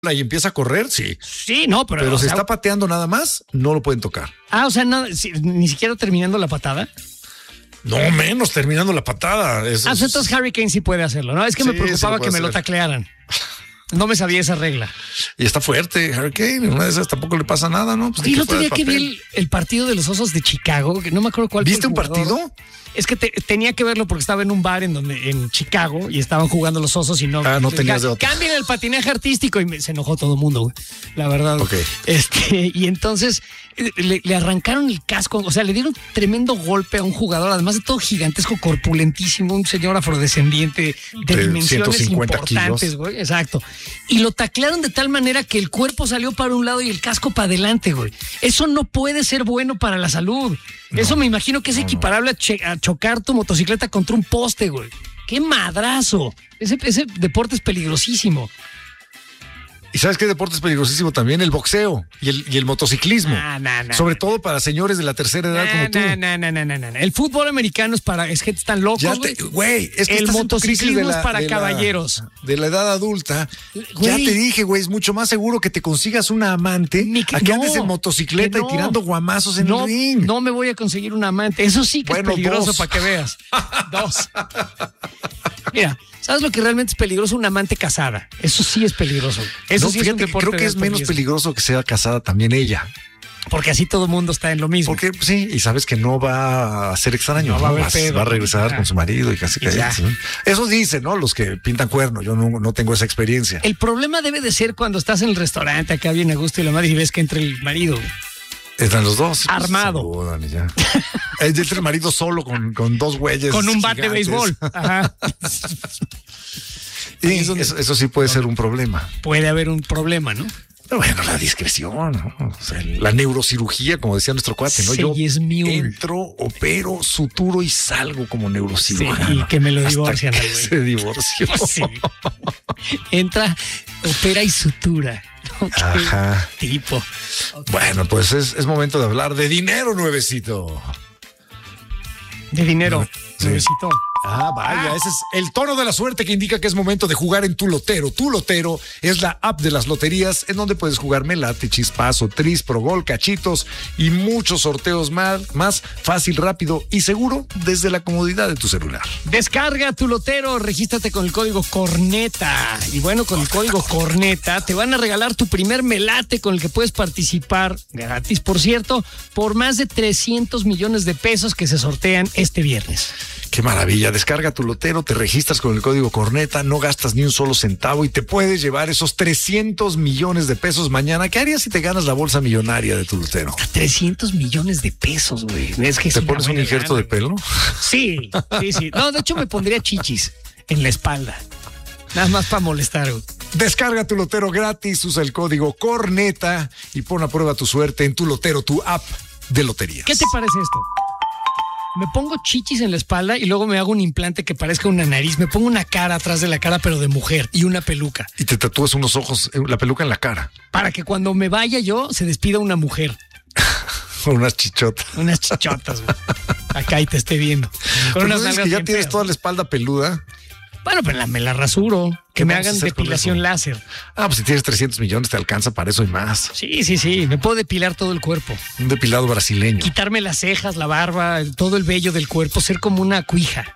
y empieza a correr, sí. Sí, no, pero... Pero se está pateando nada más, no lo pueden tocar. Ah, o sea, no, ni siquiera terminando la patada. No, menos terminando la patada. Entonces Harry Kane sí puede hacerlo, ¿no? Es que me preocupaba que me lo taclearan. No me sabía esa regla. Y está fuerte, Harry Kane. Una de esas tampoco le pasa nada, ¿no? Pues el otro día que vi el partido de los Osos de Chicago, que no me acuerdo cuál fue. ¿Viste un partido? Es que tenía que verlo porque estaba en un bar en Chicago y estaban jugando los Osos y no. Ah, no tenías de otro. Cambien el patinaje artístico y se enojó todo el mundo, güey. La verdad. Ok. Y entonces le arrancaron el casco, o sea, le dieron tremendo golpe a un jugador, además de todo gigantesco, corpulentísimo, un señor afrodescendiente de dimensiones 150 importantes, kilos. güey. Exacto. Y lo taclearon de tal manera que el cuerpo salió para un lado y el casco para adelante, güey. Eso no puede ser bueno para la salud. Eso me imagino que es equiparable a chocar tu motocicleta contra un poste, güey. ¡Qué madrazo! Ese deporte es peligrosísimo. ¿Y sabes qué deporte es peligrosísimo también? El boxeo y el motociclismo. Sobre todo para señores de la tercera edad como tú. No. El fútbol americano es gente tan loca, güey. Es que el motociclismo es para caballeros. De la edad adulta. Güey. Ya te dije, güey, es mucho más seguro que te consigas una amante a que andes en motocicleta y tirando guamazos en el ring. No me voy a conseguir una amante. Eso sí que es peligroso para que veas. 2. Mira, ¿sabes lo que realmente es peligroso? Una amante casada. Eso sí es peligroso. Eso sí es un deporte. Creo que es menos peligroso que sea casada también ella. Porque así todo el mundo está en lo mismo. Porque sí, y sabes que no va a ser extraño. Va a regresar con su marido y casi que sí. Eso dicen, ¿no? Los que pintan cuerno. Yo no tengo esa experiencia. El problema debe de ser cuando estás en el restaurante acá bien a gusto y la madre y ves que entra el marido. Están los dos. Armado. Entra el marido solo con 2 güeyes. Con un bate de béisbol. Ajá. Y eso sí puede ser un problema. Puede haber un problema, ¿no? Pero bueno, la discreción, ¿no? O sea, la neurocirugía, como decía nuestro cuate, ¿no? Yo entro, opero, suturo y salgo como neurocirujano. Sí, y que me lo divorcian. Se divorció. Sí. Entra, opera y sutura. Ajá. Tipo. Okay. Bueno, pues es momento de hablar de dinero, nuevecito. De dinero, nuevecito. Vaya, ese es el tono de la suerte que indica que es momento de jugar en Tu Lotero. Tu Lotero es la app de las loterías en donde puedes jugar Melate, Chispazo, Tris, Progol, Cachitos y muchos sorteos más fácil, rápido y seguro desde la comodidad de tu celular. Descarga Tu Lotero, regístrate con el código Corneta. Y bueno, con el código Corneta te van a regalar tu primer Melate con el que puedes participar gratis, por cierto, por más de 300 millones de pesos que se sortean este viernes. ¡Qué maravilla! Descarga Tu Lotero, te registras con el código Corneta, no gastas ni un solo centavo y te puedes llevar esos 300 millones de pesos mañana. ¿Qué harías si te ganas la bolsa millonaria de Tu Lotero? 300 millones de pesos, güey. Es que ¿te pones un injerto de pelo? Sí. No, de hecho me pondría chichis en la espalda. Nada más para molestar, güey. Descarga Tu Lotero gratis, usa el código Corneta y pon a prueba tu suerte en Tu Lotero, tu app de loterías. ¿Qué te parece esto? Me pongo chichis en la espalda y luego me hago un implante que parezca una nariz. Me pongo una cara atrás de la cara, pero de mujer, y una peluca. Y te tatúas unos ojos, la peluca en la cara. Para que cuando me vaya yo, se despida una mujer. Con unas chichotas. Unas chichotas, güey. Acá y te esté viendo. Con unas nalgas que ya bien tienes feas, toda la espalda peluda. Bueno, pero me la rasuro. Que me hagan depilación láser. Pues si tienes 300 millones te alcanza para eso y más. Sí. Me puedo depilar todo el cuerpo. Un depilado brasileño. Quitarme las cejas, la barba, todo el vello del cuerpo, ser como una cuija.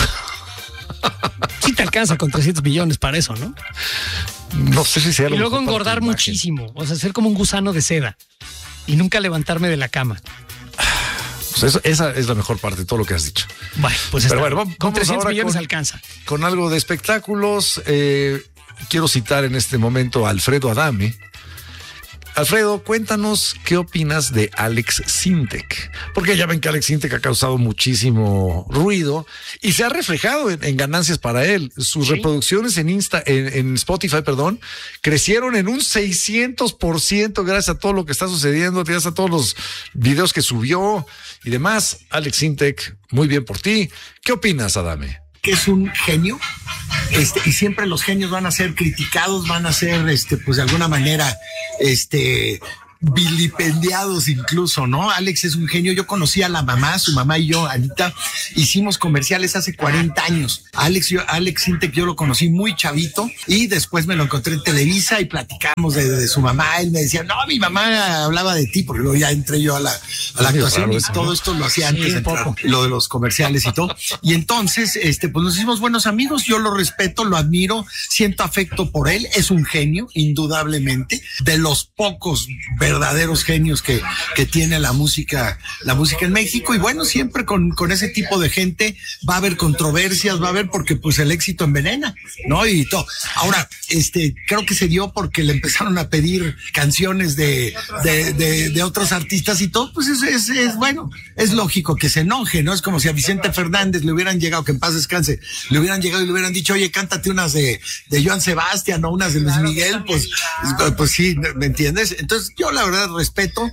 Sí te alcanza con 300 millones para eso, ¿no? No sé si sea lo Y luego mejor engordar muchísimo. O sea, ser como un gusano de seda. Y nunca levantarme de la cama. Pues esa es la mejor parte de todo lo que has dicho. Bueno, pues pero bueno, con 300 millones alcanza. Con algo de espectáculos, quiero citar en este momento a Alfredo Adame. Alfredo, cuéntanos qué opinas de Alex Sintek, porque ya ven que Alex Sintek ha causado muchísimo ruido y se ha reflejado en ganancias para él. Sus reproducciones en Spotify, crecieron en un 600% gracias a todo lo que está sucediendo, gracias a todos los videos que subió y demás. Alex Sintek, muy bien por ti. ¿Qué opinas, Adame? Que es un genio, y siempre los genios van a ser criticados, van a ser, pues de alguna manera, vilipendiados incluso, ¿no? Alex es un genio. Yo conocí a la mamá, su mamá y yo, Anita, hicimos comerciales hace 40 años. Alex Sintek yo lo conocí muy chavito y después me lo encontré en Televisa y platicamos de su mamá. Él me decía, no, mi mamá hablaba de ti, porque luego ya entré yo a la actuación y todo esto lo hacía antes de entrar, lo de los comerciales y todo. Y entonces, pues nos hicimos buenos amigos. Yo lo respeto, lo admiro, siento afecto por él. Es un genio, indudablemente, de los pocos verdaderos genios que tiene la música en México. Y bueno, siempre con ese tipo de gente va a haber controversias, va a haber, porque pues el éxito envenena, ¿no? Y todo. Ahora, creo que se dio porque le empezaron a pedir canciones de otros artistas y todo, pues es bueno, es lógico que se enoje, ¿no? Es como si a Vicente Fernández le hubieran llegado, que en paz descanse, le hubieran llegado y le hubieran dicho, oye, cántate unas de Joan Sebastián o unas de Luis Miguel, pues sí, ¿me entiendes? Entonces yo la verdad respeto,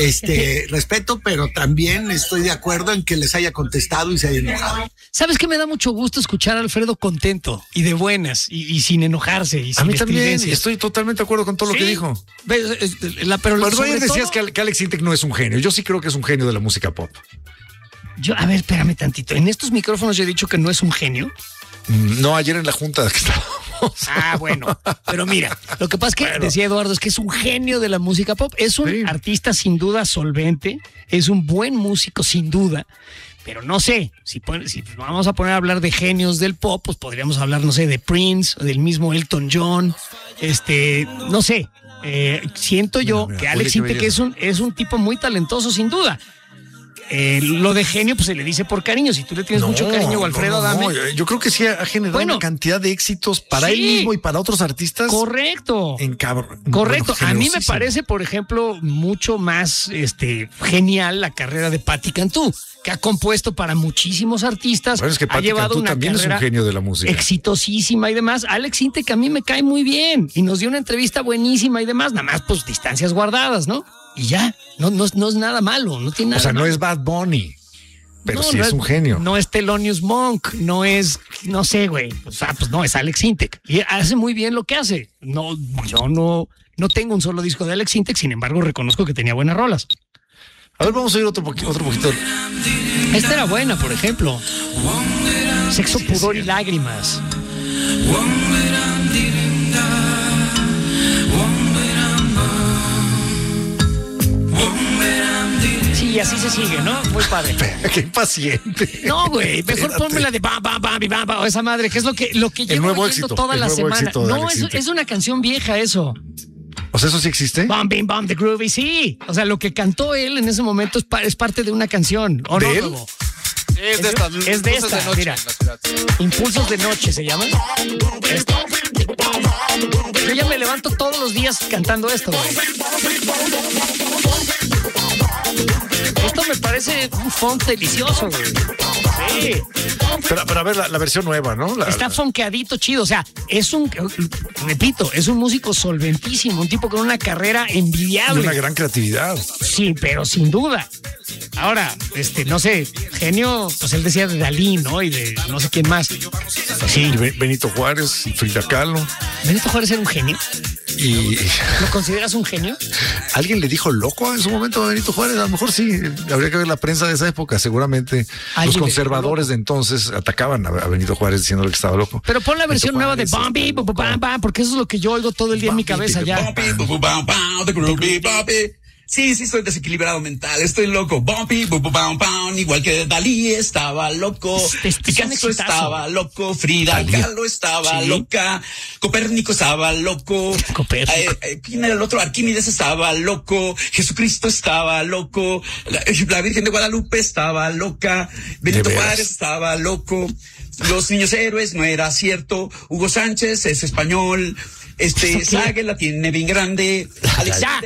pero también estoy de acuerdo en que les haya contestado y se haya enojado. ¿Sabes qué? Me da mucho gusto escuchar a Alfredo contento y de buenas y sin enojarse y sin a mí también, estridencias. estoy totalmente de acuerdo con todo lo que dijo. Pero ayer decías que Alex Sintek no es un genio. Yo sí creo que es un genio de la música pop. A ver, espérame tantito. En estos micrófonos yo he dicho que no es un genio. No, ayer en la junta que estábamos. Bueno, pero mira, lo que pasa es que decía Eduardo, es que es un genio de la música pop. Es un artista sin duda solvente, es un buen músico sin duda, pero no sé, si vamos a poner a hablar de genios del pop, pues podríamos hablar, no sé, de Prince o del mismo Elton John, no sé. Siento yo que Alex Sintek es un tipo muy talentoso sin duda. Lo de genio, pues se le dice por cariño. Si tú le tienes mucho cariño a Alfredo Adame. Yo creo que sí ha generado una cantidad de éxitos para él mismo y para otros artistas. Correcto. Correcto. A mí me parece, por ejemplo, mucho más genial la carrera de Patti Cantú, que ha compuesto para muchísimos artistas. Bueno, es que ha llevado Cantú una también carrera es un genio de la música. Exitosísima y demás. Alex Sintek a mí me cae muy bien y nos dio una entrevista buenísima y demás. Nada más, pues, distancias guardadas, ¿no? Y ya, no es nada malo, no tiene nada. O sea, no malo. es Bad Bunny, pero sí es un genio. No es Thelonious Monk, no sé, güey. O sea, pues no, es Alex Sintek. Y hace muy bien lo que hace. Yo no tengo un solo disco de Alex Sintek, sin embargo, reconozco que tenía buenas rolas. A ver, vamos a ir otro poquito. Esta era buena, por ejemplo. Sexo, pudor y lágrimas. Sí, y así se sigue, ¿no? Muy padre. Qué impaciente. No, güey, mejor pónmela de bam, bam, bam, bam, bam, esa madre, que es lo que llevo oyendo toda la semana. No, es una canción vieja eso. O sea, ¿eso sí existe? Bam, bim, bam, the groovy, sí. O sea, lo que cantó él en ese momento es parte de una canción. ¿O ¿De no, él? Luego? Es de esta. Es de esta, noche, mira. Impulsos de noche se llama. Esta. Yo ya me levanto todos los días cantando esto, güey. Esto me parece un funk delicioso, güey. Sí. Pero a ver, la versión nueva, ¿no? Está funkeadito chido. O sea, repito, es un músico solventísimo, un tipo con una carrera envidiable. Y una gran creatividad. Sí, pero sin duda. Ahora, no sé, genio, pues él decía de Dalí, ¿no? Y de no sé quién más. Sí. Benito Juárez, Frida Kahlo. ¿Benito Juárez era un genio? Y ¿Lo consideras un genio? ¿Alguien le dijo loco en su momento a Benito Juárez? A lo mejor sí. Habría que ver la prensa de esa época. Seguramente los conservadores de entonces atacaban a Benito Juárez diciéndole que estaba loco. Pero pon la versión nueva de Bambi, porque eso es lo que yo oigo todo el día en mi cabeza ya. Sí, estoy desequilibrado mental, estoy loco. Bumpy, igual que Dalí estaba loco. Picasso estaba loco, Frida Kahlo estaba loca, Copérnico estaba loco. ¿Quién era el otro? Arquímedes estaba loco, Jesucristo estaba loco, la Virgen de Guadalupe estaba loca, Benito Juárez estaba loco, los niños héroes no era cierto, Hugo Sánchez es español. Sague la tiene bien grande. Alex Ya.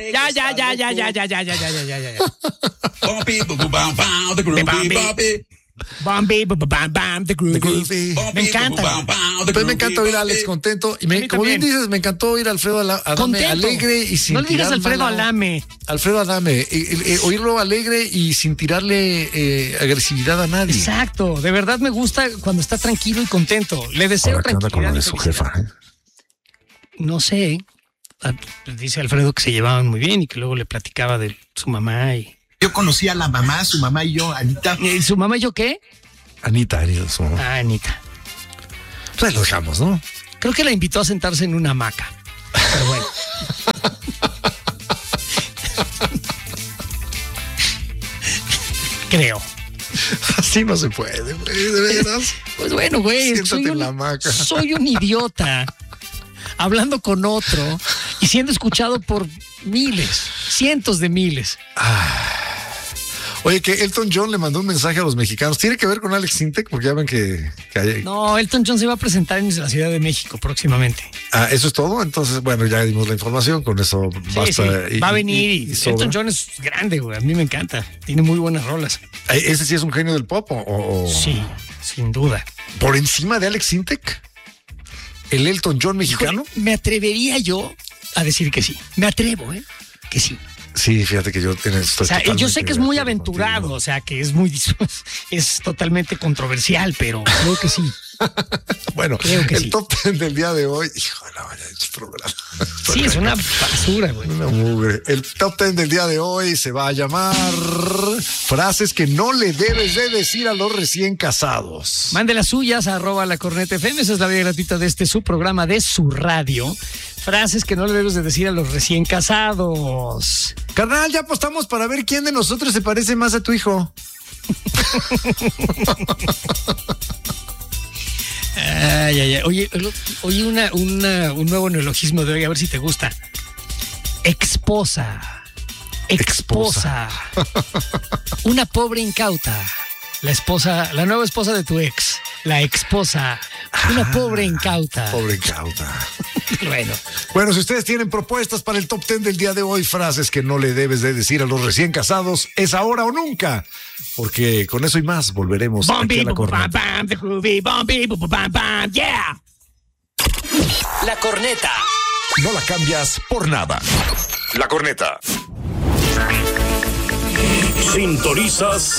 Bumpy, bam, bam, the groovy, Bumpy. Bambi, bam, bam, the groovy. Me encanta. Pues me encanta oír a Alex contento. Y como bien dices, me encantó oír a Alfredo Adame alegre y sin no le digas Alfredo Adame. Alfredo Adame. Oírlo alegre y sin tirarle agresividad a nadie. Exacto. De verdad me gusta cuando está tranquilo y contento. Le deseo tranquilidad. ¿Qué onda con lo de su jefa? No sé. Dice Alfredo que se llevaban muy bien y que luego le platicaba de su mamá. Yo conocí a la mamá, su mamá y yo, Anita. ¿Su mamá y yo qué? Anita, su mamá. Ah, Anita. Pues ahí lo dejamos, ¿no? Creo que la invitó a sentarse en una hamaca. Pero bueno. Creo. Así no se puede, güey, de veras. Pues bueno, güey. Siéntate en la hamaca. Soy un idiota. Hablando con otro y siendo escuchado por miles, cientos de miles. Oye, que Elton John le mandó un mensaje a los mexicanos. ¿Tiene que ver con Alex Sintek? Porque ya ven que hay... No, Elton John se va a presentar en la Ciudad de México próximamente. ¿Eso es todo? Entonces, bueno, ya dimos la información. Con eso basta. Sí. Va a venir y Elton John es grande, güey. A mí me encanta. Tiene muy buenas rolas. ¿Ese sí es un genio del pop? Sí, sin duda. ¿Por encima de Alex Sintek? ¿El Elton John mexicano? Me atrevería yo a decir que sí. Me atrevo, que sí. Sí, fíjate que yo yo sé que es muy aventurado, contigo. O sea, que es totalmente controversial, pero creo que sí. Bueno, creo que el top 10 del día de hoy, híjole, vaya hecho programa. Sí, es una basura, güey. Una mugre. El top 10 del día de hoy se va a llamar frases que no le debes de decir a los recién casados. Mande las suyas a @lacornetafm, esa es la vía gratuita de su programa, de su radio. Frases que no le debes de decir a los recién casados. Carnal, ya apostamos para ver quién de nosotros se parece más a tu hijo. Ay. Oye, un nuevo neologismo de hoy, a ver si te gusta. Exposa. Una pobre incauta. La nueva esposa de tu ex. La exposa. Una pobre incauta. Pobre incauta. Bueno, si ustedes tienen propuestas para el top 10 del día de hoy, frases que no le debes de decir a los recién casados, es ahora o nunca. Porque con eso y más volveremos aquí a La Corneta. La Corneta. No la cambias por nada. La Corneta. Sintonizas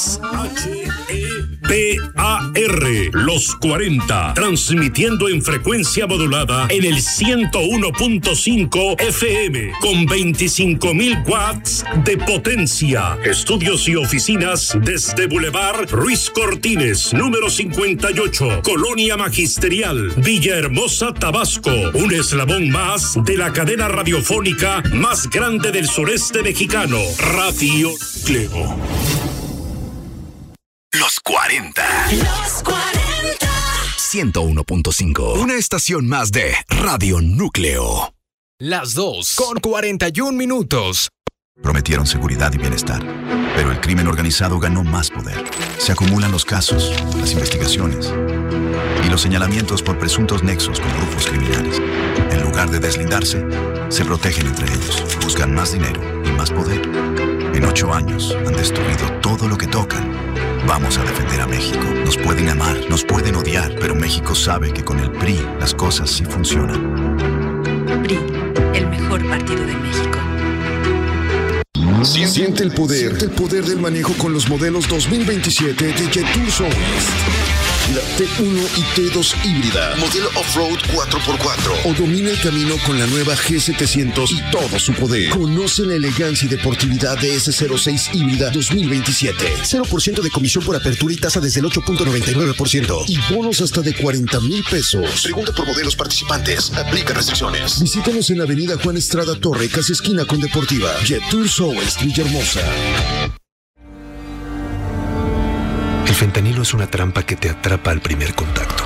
XHEPAR, los 40, transmitiendo en frecuencia modulada en el 101.5 FM, con 25,000 watts de potencia. Estudios y oficinas desde Boulevard Ruiz Cortines, número 58, Colonia Magisterial, Villahermosa, Tabasco. Un eslabón más de la cadena radiofónica más grande del sureste mexicano, Radio Núcleo. Los 40. 101.5. Una estación más de Radio Núcleo. Las 2:41. Prometieron seguridad y bienestar, pero el crimen organizado ganó más poder. Se acumulan los casos, las investigaciones y los señalamientos por presuntos nexos con grupos criminales. En lugar de deslindarse, se protegen entre ellos, buscan más dinero y más poder. En 8 años han destruido todo lo que tocan. Vamos a defender a México. Nos pueden amar, nos pueden odiar, pero México sabe que con el PRI las cosas sí funcionan. PRI, el mejor partido de México. Siente el poder del manejo con los modelos 2027 de Jetour Soul. La T1 y T2 híbrida, modelo off-road 4x4, o domina el camino con la nueva G700 y todo su poder. Conoce la elegancia y deportividad de S06 híbrida 2027. 0% de comisión por apertura y tasa desde el 8.99%. Y bonos hasta de 40,000 pesos. Pregunta por modelos participantes. Aplica restricciones. Visítanos en la avenida Juan Estrada Torre, casi esquina con Deportiva. Jetour Soul, Villahermosa. El fentanilo es una trampa que te atrapa al primer contacto.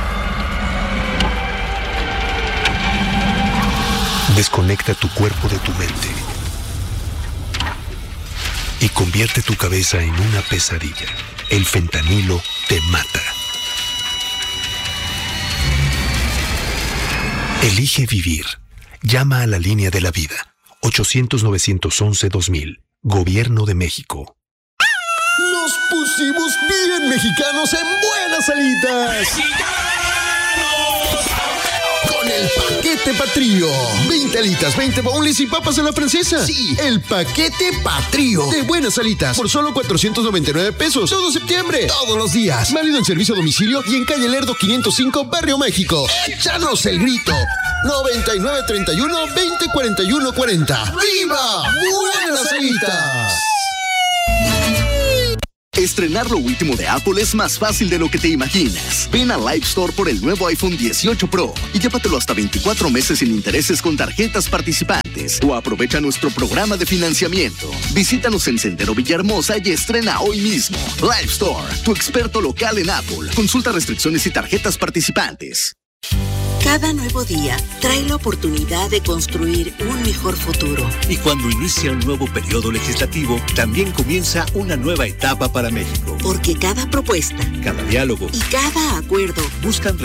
Desconecta tu cuerpo de tu mente y convierte tu cabeza en una pesadilla. El fentanilo te mata. Elige vivir. Llama a la línea de la vida. 800-911-2000. Gobierno de México. Nos pusimos bien mexicanos en buenas alitas. con el paquete Patrio. 20 alitas, 20 boneless y papas a la francesa. Sí, el paquete Patrio. De buenas alitas por solo 499 pesos. Todo septiembre, todos los días. Válido en servicio a domicilio y en calle Lerdo 505, Barrio México. ¡Échanos el grito! 9931-2041-40. ¡Viva! ¡Buenas alitas! Estrenar lo último de Apple es más fácil de lo que te imaginas. Ven a Live Store por el nuevo iPhone 18 Pro y llévatelo hasta 24 meses sin intereses con tarjetas participantes o aprovecha nuestro programa de financiamiento. Visítanos en Sendero Villahermosa y estrena hoy mismo. Live Store, tu experto local en Apple. Consulta restricciones y tarjetas participantes. Cada nuevo día trae la oportunidad de construir un mejor futuro. Y cuando inicia un nuevo periodo legislativo, también comienza una nueva etapa para México. Porque cada propuesta, cada diálogo y cada acuerdo buscan